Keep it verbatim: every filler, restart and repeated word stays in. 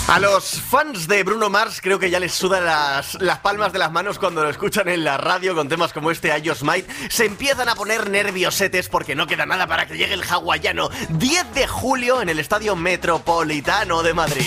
A los fans de Bruno Mars creo que ya les sudan las, las palmas de las manos cuando lo escuchan en la radio con temas como este I Just Might. Se empiezan a poner nerviosetes porque no queda nada para que llegue el hawaiano diez de julio en el Estadio Metropolitano de Madrid.